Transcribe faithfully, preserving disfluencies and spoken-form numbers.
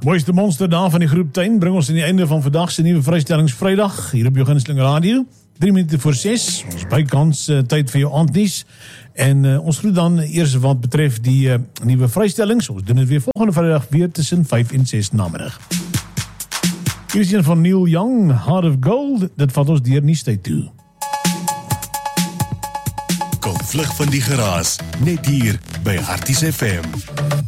Mooiste monster daar van die groep Tuin bring ons aan die einde van vandag se nuwe vrystellingsvrydag hier op jou gunsteling radio. drie minute voor ses, ons bykans uh, tyd vir jou aandnuus. En uh, ons groet dan eers wat betref die uh, nuwe vrystellings. Ons doen dit weer volgende Vrydag weer tussen vyf en ses namiddag. Hier is een van Neil Young, Heart of Gold. Dit vat ons deur nuustyd toe. Kom vlug van die geraas, net hier by Harties F M.